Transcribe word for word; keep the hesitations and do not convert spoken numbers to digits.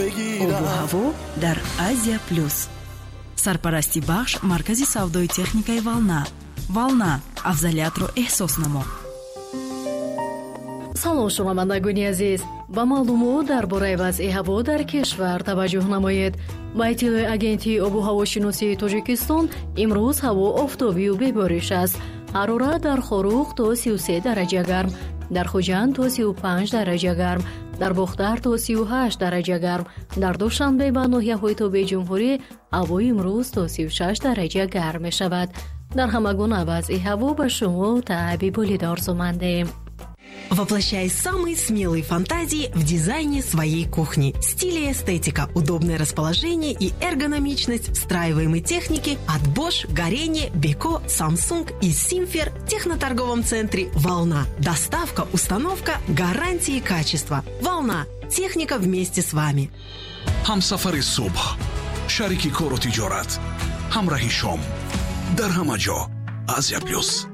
обу ҳаво дар Азия плюс. Сарпарасти бахш маркази савдои техникаи Волна. Волна, афзалиятро эҳсос намо. салом шунавандагони азиз, ба маълумот дар бораи вазъи ҳаво дар кишвар таваҷҷӯҳ намоед. ба иттилои агентии обу ҳавошиносии Тоҷикистон, имрӯз ҳаво офтобию бебориш аст. ҳарорат дар Хорух то сию се дараҷа гарм, дар Хуҷанд то сию панҷ дараҷа гарм, дар Бухтар то сию ҳашт дараҷа гарм, дар Душанбе ва ноҳияҳои Тобеҷумҳурӣ ҳаво имрӯз то сию шаш дараҷа гарм мешавад. Дар ҳама гуна вазъи ҳаво ба шумо таъби болида орзумандем. Воплощай самые смелые фантазии в дизайне своей кухни. Стиль и эстетика, удобное расположение и эргономичность встраиваемой техники от Bosch, Горение, Beko, Samsung и Simfer в техноторговом центре «Волна». Доставка, установка, гарантии качества. «Волна». Техника вместе с вами. ҳамсафари субҳ, шарики кору тиҷорат, ҳамроҳи шом, дар ҳама ҷо. Азия плюс.